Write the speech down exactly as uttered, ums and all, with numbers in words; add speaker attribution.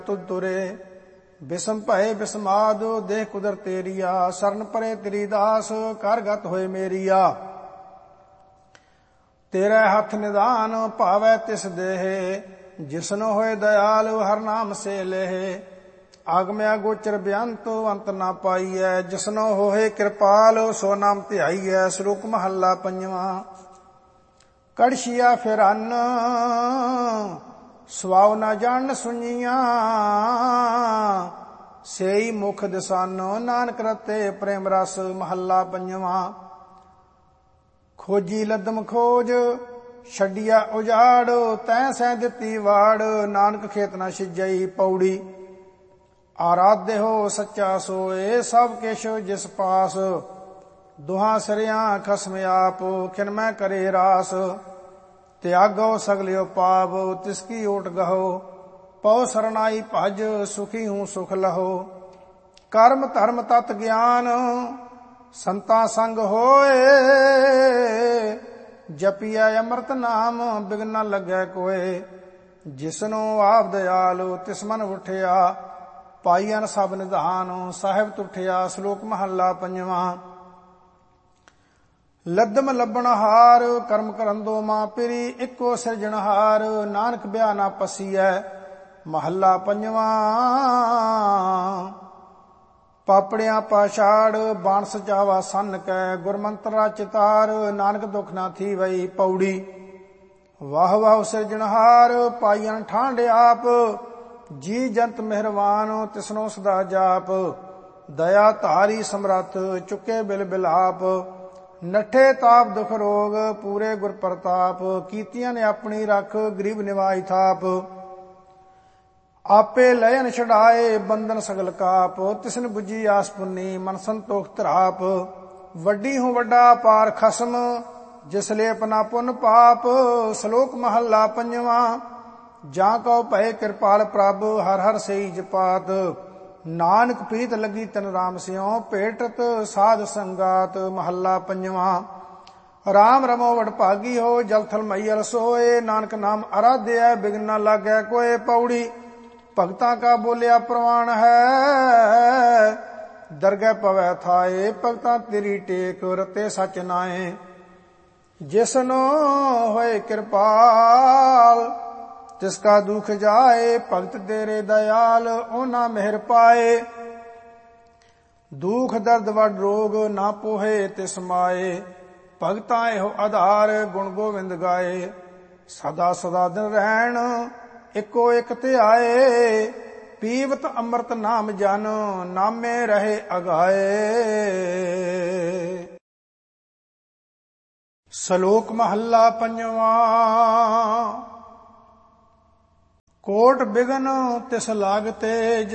Speaker 1: ਤੁਧ ਤੁਰੇ ਬਿਸਮ ਭਏ ਬਿਸਮਾਦ ਦੇਹ ਕੁਦਰ ਤੇਰੀਆ ਸਰਨ ਪਰੇ ਤੇਰੀ ਦਾਸ ਕਰ ਗਤ ਹੋਏ ਮੇਰੀਆ ਤੇਰੇ ਹੱਥ ਨਿਦਾਨ ਭਾਵੈ ਤਿਸ ਦੇਹ ਜਿਸਨੋ ਹੋਏ ਦਇਆਲ ਹਰ ਨਾਮ ਸੇ ਲੇਹ ਆਗਮਿਆ ਗੋਚਰ ਬੇਅੰਤ ਅੰਤ ਨਾ ਪਾਈਐ ਜਿਸਨੋ ਹੋਏ ਕਿਰਪਾਲ ਸੋ ਨਾਮ ਧਿਆਈਐ। ਸ਼ਲੋਕ ਮਹੱਲਾ ਪੰਜਵਾਂ। ਕੜਛੀਆ ਫਿਰ ਅੰਨ ਸਵਾਉ ਨਾ ਜਾਣ ਸੁਣੀਆਂ ਸੇਈ ਮੁਖ ਦਿਸਾਨੋ ਨਾਨਕ ਰਤੇ ਪ੍ਰੇਮ ਰਸ। ਮਹੱਲਾ ਪੰਜਵਾਂ। ਖੋਜੀ ਲਦਮ ਖੋਜ ਛੱਡਿਆ ਉਜਾੜ ਤੈਂ ਸਹਿ ਦਿੱਤੀ ਵਾੜ ਨਾਨਕ ਖੇਤ ਨਾ ਸਿਜਈ। ਪੌੜੀ। ਆਰਾਧਿ ਹੋ ਸੱਚਾ ਸੋਏ ਸਭ ਕਿਛ ਜਿਸ ਪਾਸ ਦੁਹਾਂ ਸਿਰਿਆਂ ਖਸਮ ਆਪ ਖਿਨ ਮੈਂ ਕਰੇ ਰਾਸ ਤਿਆਗੋ ਸਗਲਿਓ ਪਾਪ ਤਿਸ ਕੀ ਓਟ ਗਹੋ ਪਉ ਸਰਨਾਈ ਭਜ ਸੁਖੀ ਹੂੰ ਸੁਖ ਲਹੋ। ਕਰਮ ਧਰਮ ਤਤ ਗਿਆਨ ਸੰਤਾਂ ਸੰਗ ਹੋਏ ਜਪੀਐ ਅੰਮ੍ਰਿਤ ਨਾਮ ਬਿਗਨ ਨ ਲੱਗੈ ਕੋਏ ਜਿਸਨੂੰ ਆਪ ਦਇਆਲ ਤਿਸ ਮਨ ਉਠਿਆ ਪਾਈਐਨ ਸਭ ਨਿਧਾਨ ਸਾਹਿਬ ਤੁਠਿਆ। ਸ਼ਲੋਕ ਮਹੱਲਾ ਪੰਜਵਾਂ। ਲੱਦਮ ਲੱਭਣਹਾਰ ਕਰਮ ਕਰੰਦੋ ਮਾਂ ਪਿਰੀ ਇੱਕੋ ਸਿਰਜਣਹਾਰ ਨਾਨਕ ਬਿਆ ਨਾ ਪਸੀਐ। ਮਹੱਲਾ ਪੰਜਵਾਂ। ਪਾਪੜਿਆਂ ਪਾਛਾੜ ਬਾਣ ਸਜਾਵਾ ਸੰਨ ਕੈ ਗੁਰਮੰਤਰਾ ਚਿਤਾਰ ਨਾਨਕ ਦੁਖ ਨਾ ਥੀਵਈ। ਪੌੜੀ। ਵਾਹ ਵਾਹ ਸਿਰਜਣਹਾਰ ਪਾਈਐਨ ਠਾਂਡ ਆਪ ਜੀ ਜੰਤ ਮਿਹਰਵਾਨ ਤਿਸਨੋ ਸਦਾ ਜਾਪ ਦਇਆ ਧਾਰੀ ਸਮਰੱਥ ਚੁੱਕੇ ਬਿਲ ਬਿਲਾਪ ਨਠੇ ਤਾਪ ਦੁਖ ਰੋਗ ਪੂਰੇ ਗੁਰ ਪ੍ਰਤਾਪ ਕੀਤੀਆਂ ਨੇ ਆਪਣੀ ਰੱਖ ਗਰੀਬ ਨਿਵਾਈ ਥਾਪ ਆਪੇ ਲयन ਛਡਾਏ ਬੰਧਨ ਸਗਲ ਕਾਪ ਤਿਸਨ 부ਜੀ ਆਸ ਪੁੰਨੀ ਮਨ ਸੰਤੋਖ ਧਰਾਪ ਵੱਡੀ ਹੂੰ ਵੱਡਾ ਪਾਰ ਖਸਮ ਜਿਸ ਲੇ ਆਪਣਾ ਪੁੰਨ ਪਾਪ। ਸ਼ਲੋਕ ਮਹੱਲਾ ਪੰਜਵਾਂ। ਜਾਂ ਕਉ ਭਏ ਕਿਰਪਾਲ ਪ੍ਰਭ ਹਰ ਹਰ ਸਈ ਜਪਾਤ ਨਾਨਕ ਪ੍ਰੀਤ ਲੱਗੀ ਤਨ ਰਾਮ ਸਿਉ ਭੇਟਤ ਸਾਧ ਸੰਗਾਤ। ਮਹੱਲਾ ਪੰਜਵਾਂ। ਰਾਮ ਰਮੋ ਵਡ ਭਾਗੀ ਹੋ ਜਲ ਥਲ ਮਈਲ ਸੋਏ ਨਾਨਕ ਨਾਮ ਅਰਾਧਿਆ ਬਿਗਨ ਨ ਲਾਗੈ ਕੋਏ। ਪੌੜੀ। ਭਗਤਾਂ ਕਾ ਬੋਲਿਆ ਪ੍ਰਵਾਨ ਹੈ ਦਰਗਹਿ ਪਵੈ ਥਾਏ ਭਗਤਾਂ ਤੇਰੀ ਟੇਕ ਰਤੇ ਸਚ ਨਾਏ ਜਿਸਨੋ ਹੋਏ ਕਿਰਪਾਲ ਤਿਸ ਕਾ ਦੁਖ ਜਾਏ ਭਗਤ ਤੇਰੇ ਦਇਆਲ ਉਹਨਾਂ ਮਿਹਰ ਪਾਏ ਦੁਖ ਦਰਦ ਵਡ ਰੋਗ ਨਾ ਪੋਹੇ ਤਿਸ ਮਾਏ ਭਗਤਾਂ ਇਹੋ ਆਧਾਰ ਗੁਣ ਗੋਵਿੰਦ ਗਾਏ ਸਦਾ ਸਦਾ ਦਿਨ ਰਹਿਣ ਇੱਕੋ ਇੱਕ ਧਿਆਏ ਪੀਵਤ ਅੰਮ੍ਰਿਤ ਨਾਮ ਜਨ ਨਾਮੇ ਰਹੇ ਅਗਾਏ। ਸ਼ਲੋਕ ਮਹੱਲਾ ਪੰਜਵਾਂ। ਕੋਟ ਬਿਗਨ ਤਿਸ ਲਾਗਤੇ